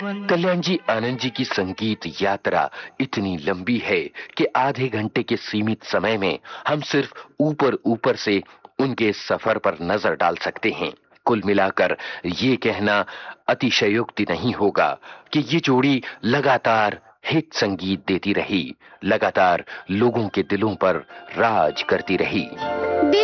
कल्याण जी आनंद जी की संगीत यात्रा इतनी लंबी है कि आधे घंटे के सीमित समय में हम सिर्फ ऊपर ऊपर से उनके सफर पर नजर डाल सकते हैं। कुल मिलाकर ये कहना अतिशयोक्ति नहीं होगा कि ये जोड़ी लगातार हिट संगीत देती रही, लगातार लोगों के दिलों पर राज करती रही।